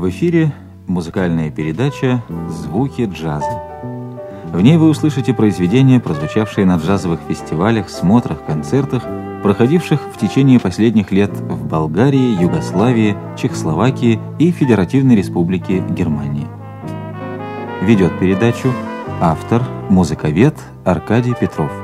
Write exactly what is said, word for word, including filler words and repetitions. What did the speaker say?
В эфире музыкальная передача «Звуки джаза». В ней вы услышите произведения, прозвучавшие на джазовых фестивалях, смотрах, концертах, проходивших в течение последних лет в Болгарии, Югославии, Чехословакии и Федеративной Республике Германии. Ведет передачу автор, музыковед Аркадий Петров.